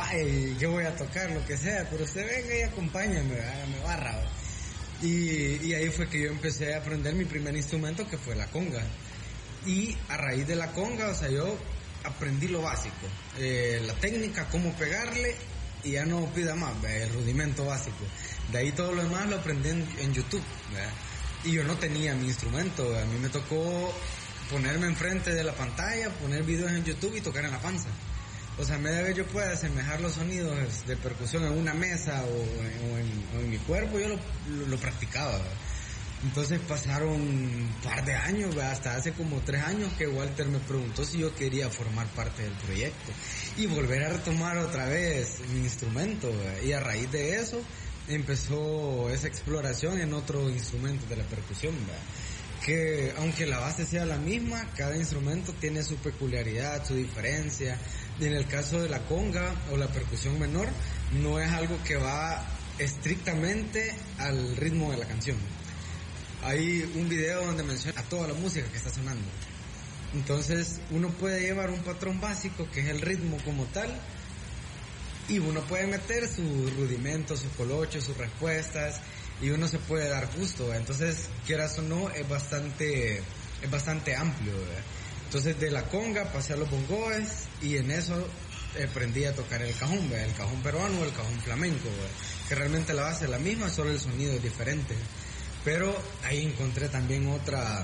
vaya, yo voy a tocar lo que sea, pero usted venga y acompáñame, hágame barra. Y ahí fue que yo empecé a aprender mi primer instrumento, que fue la conga. Y a raíz de la conga, o sea, yo aprendí lo básico, la técnica, cómo pegarle, y ya no pida más, el rudimento básico. De ahí todo lo demás lo aprendí en YouTube, ¿verdad? Y yo no tenía mi instrumento, a mí me tocó ponerme enfrente de la pantalla, poner videos en YouTube y tocar en la panza. O sea, a media vez yo pueda asemejar los sonidos de percusión en una mesa o en mi cuerpo, yo lo practicaba, ¿verdad? Entonces pasaron un par de años, ¿verdad? Hasta hace como 3 años que Walter me preguntó si yo quería formar parte del proyecto y volver a retomar otra vez mi instrumento, ¿verdad? Y a raíz de eso empezó esa exploración en otros instrumentos de la percusión, ¿verdad? Que aunque la base sea la misma, cada instrumento tiene su peculiaridad, su diferencia. Y en el caso de la conga o la percusión menor, no es algo que va estrictamente al ritmo de la canción. Hay un video donde menciona toda la música que está sonando. Entonces uno puede llevar un patrón básico que es el ritmo como tal, y uno puede meter sus rudimentos, sus colochos, sus respuestas, y uno se puede dar gusto. Entonces, quieras o no, es bastante amplio, ¿verdad? Entonces de la conga pasé a los bongoes, y en eso aprendí a tocar el cajón, ¿verdad? El cajón peruano o el cajón flamenco, ¿verdad? Que realmente la base es la misma, solo el sonido es diferente. Pero ahí encontré también otra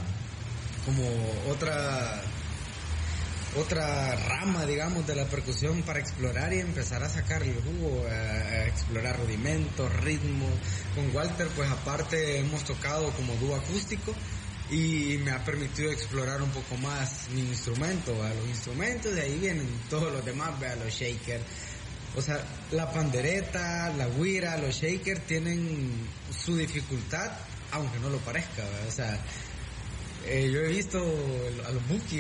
rama, digamos, de la percusión para explorar y empezar a sacar el jugo, a explorar rudimentos, ritmos. Con Walter, pues aparte hemos tocado como dúo acústico y me ha permitido explorar un poco más mi instrumento, a los instrumentos, de ahí vienen todos los demás, a los shakers. O sea, la pandereta, la güira, los shakers tienen su dificultad, aunque no lo parezca, ¿verdad? O sea, yo he visto a los Buki,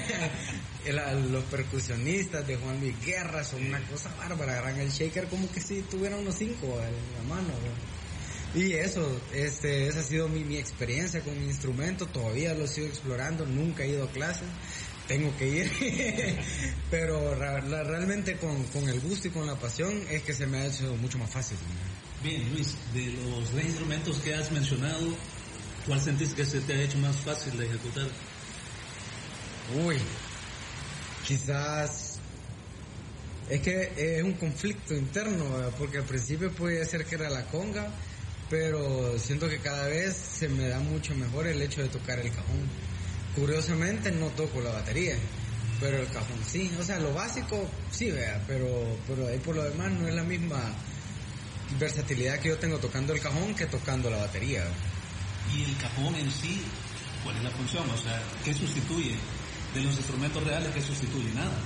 a los percusionistas de Juan Luis Guerra, son una cosa bárbara, agarran el shaker como que si tuvieran unos 5 en la mano, ¿verdad? Y eso, esa ha sido mi experiencia con mi instrumento, todavía lo sigo explorando, nunca he ido a clases, tengo que ir, pero realmente con el gusto y con la pasión es que se me ha hecho mucho más fácil. Bien, Luis, de los 3 instrumentos que has mencionado, ¿cuál sentís que se te ha hecho más fácil de ejecutar? Uy, quizás es que es un conflicto interno, ¿verdad? Porque al principio podía ser que era la conga, pero siento que cada vez se me da mucho mejor el hecho de tocar el cajón. Curiosamente no toco la batería, pero el cajón sí. O sea, lo básico sí, vea, pero ahí por lo demás no es la misma versatilidad que yo tengo tocando el cajón que tocando la batería. ¿Y el cajón en sí, cuál es la función? O sea, ¿qué sustituye? De los instrumentos reales, ¿qué sustituye? Nada.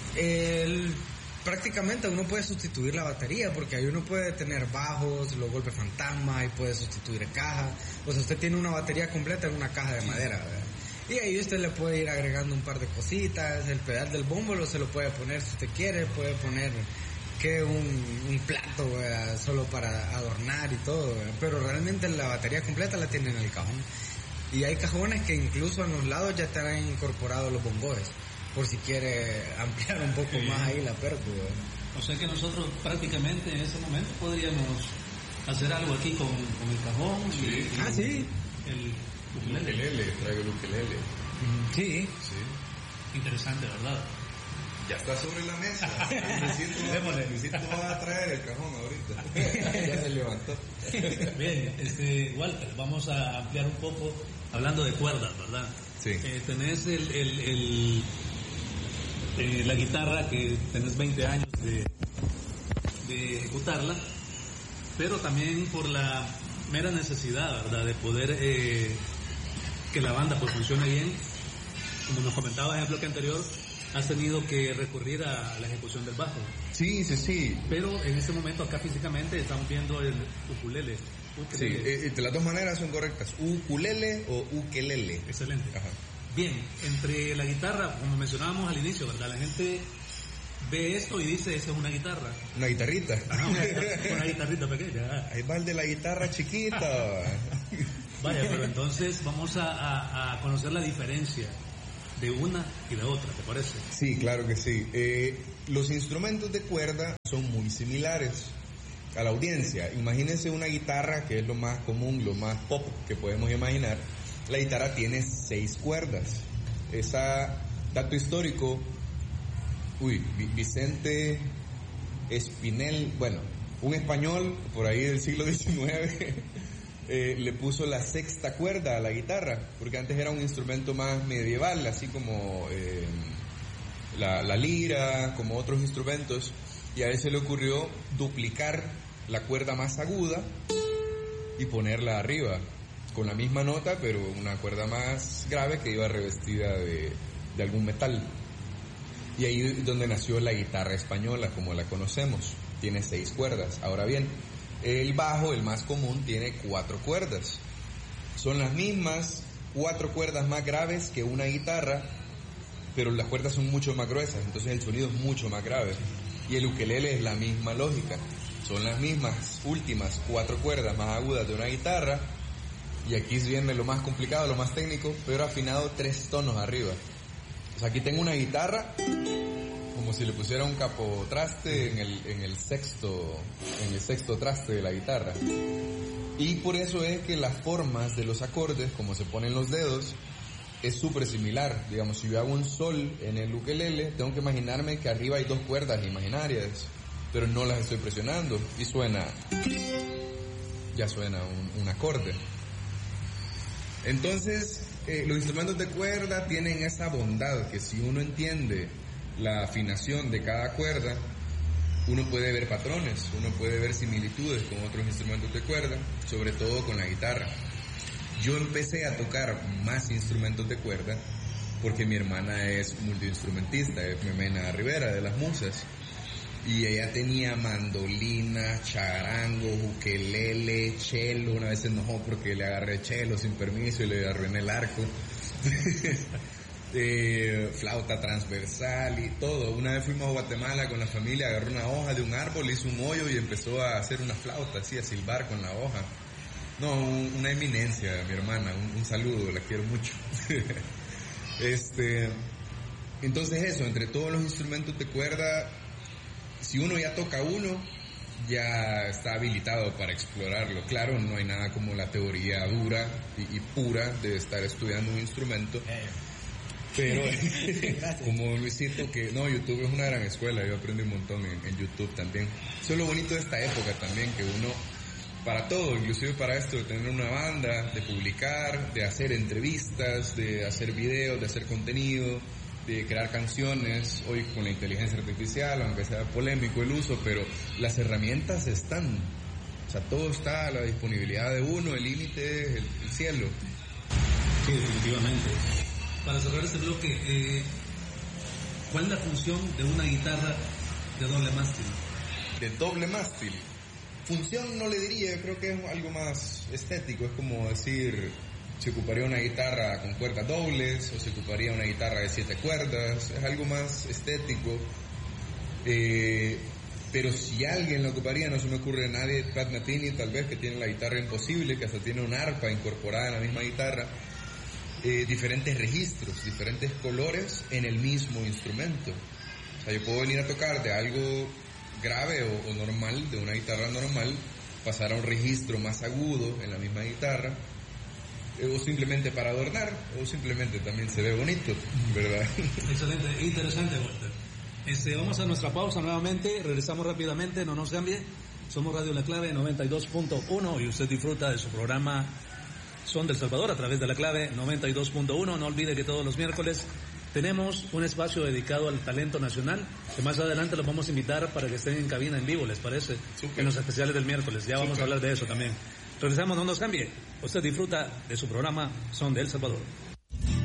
Prácticamente uno puede sustituir la batería, porque ahí uno puede tener bajos, los golpes fantasma, y puede sustituir caja. O sea, usted tiene una batería completa en una caja de madera, ¿verdad? Y ahí usted le puede ir agregando un par de cositas, el pedal del bombo se lo puede poner si usted quiere, puede poner que un plato, ¿verdad? Solo para adornar y todo, ¿verdad? Pero realmente la batería completa la tiene en el cajón. Y hay cajones que incluso a los lados ya estarán incorporados los bongoes, por si quiere ampliar un poco más ahí la percu, ¿verdad? O sea que nosotros prácticamente en ese momento podríamos hacer algo aquí con el cajón. Sí. Sí. El ukelele, traigo el ukelele. Sí. Interesante, ¿verdad? Ya está sobre la mesa. Luisito va a traer el cajón ahorita. Ya se levantó. Bien, Walter, vamos a ampliar un poco hablando de cuerdas, ¿verdad? Sí. Tenés la guitarra, que tenés 20 años de ejecutarla, pero también por la mera necesidad, ¿verdad?, de poder que la banda pues funcione bien. Como nos comentabas en el bloque anterior, has tenido que recurrir a la ejecución del bajo. Sí. Pero en este momento acá físicamente estamos viendo el ukulele. Sí, de las dos maneras son correctas, ukulele o ukelele. Excelente. Ajá. Bien, entre la guitarra, como mencionábamos al inicio, ¿verdad? La gente ve esto y dice, esa es una guitarra. Una guitarrita. Una guitarrita pequeña. Ahí va el de la guitarra chiquita. Vaya, pero entonces vamos a conocer la diferencia de una y de otra, ¿te parece? Sí, claro que sí. Los instrumentos de cuerda son muy similares. A la audiencia, imagínense una guitarra, que es lo más común, lo más pop que podemos imaginar. La guitarra tiene 6 cuerdas. Dato histórico, Vicente Espinel, bueno, un español por ahí del siglo XIX, le puso la 6ª cuerda a la guitarra, porque antes era un instrumento más medieval, así como la lira, como otros instrumentos, y a él se le ocurrió duplicar la cuerda más aguda y ponerla arriba, con la misma nota, pero una cuerda más grave que iba revestida de algún metal. Y ahí es donde nació la guitarra española, como la conocemos. Tiene 6 cuerdas. Ahora bien, el bajo, el más común, tiene 4 cuerdas. Son las mismas 4 cuerdas más graves que una guitarra, pero las cuerdas son mucho más gruesas, entonces el sonido es mucho más grave. Y el ukelele es la misma lógica. Son las mismas últimas 4 cuerdas más agudas de una guitarra, y aquí viene lo más complicado, lo más técnico, pero afinado 3 tonos arriba. O sea, aquí tengo una guitarra como si le pusiera un capotraste en el sexto traste de la guitarra. Y por eso es que las formas de los acordes, como se ponen los dedos, es súper similar. Digamos, si yo hago un sol en el ukelele, tengo que imaginarme que arriba hay 2 cuerdas imaginarias, pero no las estoy presionando, y ya suena un acorde. Entonces, los instrumentos de cuerda tienen esa bondad que si uno entiende la afinación de cada cuerda, uno puede ver patrones, uno puede ver similitudes con otros instrumentos de cuerda, sobre todo con la guitarra. Yo empecé a tocar más instrumentos de cuerda porque mi hermana es multiinstrumentista, es Memena Rivera de Las Musas, y ella tenía mandolina, charango, ukelele, cello. Una vez se enojó porque le agarré cello sin permiso y le arruiné el arco. Flauta transversal y todo. Una vez fuimos a Guatemala con la familia, agarró una hoja de un árbol, hizo un hoyo y empezó a hacer una flauta, así, a silbar con la hoja. No, una eminencia, mi hermana, un saludo, la quiero mucho. Entonces eso, entre todos los instrumentos de cuerda, si uno ya toca uno, ya está habilitado para explorarlo. Claro, no hay nada como la teoría dura y pura de estar estudiando un instrumento. Pero, como Luisito, YouTube es una gran escuela, yo aprendí un montón en YouTube también. Eso es lo bonito de esta época también, que uno, para todo, inclusive para esto, de tener una banda, de publicar, de hacer entrevistas, de hacer videos, de hacer contenido, de crear canciones, hoy con la inteligencia artificial, aunque sea polémico el uso, pero las herramientas están, o sea, todo está a la disponibilidad de uno, el límite es el cielo. Sí, definitivamente. Para cerrar este bloque, ¿cuál es la función de una guitarra de doble mástil? De doble mástil. Función no le diría, yo creo que es algo más estético, es como decir, se ocuparía una guitarra con cuerdas dobles o se ocuparía una guitarra de 7 cuerdas, es algo más estético. Pero si alguien lo ocuparía, no se me ocurre nadie, Pat Metheny tal vez, que tiene la guitarra imposible, que hasta tiene un arpa incorporada en la misma guitarra. Diferentes registros, diferentes colores en el mismo instrumento. O sea, yo puedo venir a tocar de algo grave o normal, de una guitarra normal, pasar a un registro más agudo en la misma guitarra, o simplemente para adornar, o simplemente también se ve bonito, ¿verdad? Excelente, interesante, Walter. Vamos a nuestra pausa nuevamente, regresamos rápidamente, no nos cambie. Somos Radio La Clave 92.1 y usted disfruta de su programa Son del Salvador a través de La Clave 92.1. No olvide que todos los miércoles tenemos un espacio dedicado al talento nacional, que más adelante los vamos a invitar para que estén en cabina en vivo, ¿les parece? Super. En los especiales del miércoles, ya vamos a hablar de eso también. Regresamos, no nos cambie. Usted disfruta de su programa Son del Salvador.